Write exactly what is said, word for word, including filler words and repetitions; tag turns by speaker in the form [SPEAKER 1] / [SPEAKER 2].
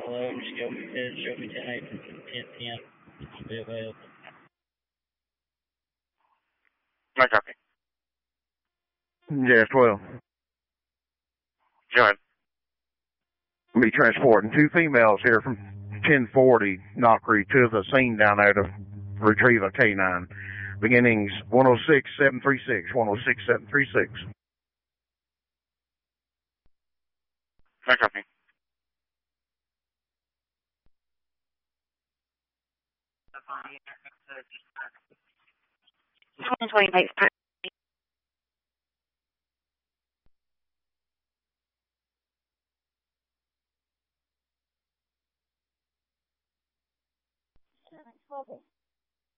[SPEAKER 1] Hello, Shelby Fed, Shelby ten eight from ten ten. Should be available.
[SPEAKER 2] No copy.
[SPEAKER 3] Yeah, twelve.
[SPEAKER 2] Go ahead.
[SPEAKER 3] We'll be transporting two females here from ten forty Knock Creek to the scene down there to retrieve a K nine. Beginnings one oh six seven three six, one oh six seven three six.
[SPEAKER 2] No copy.
[SPEAKER 4] one twenty-eight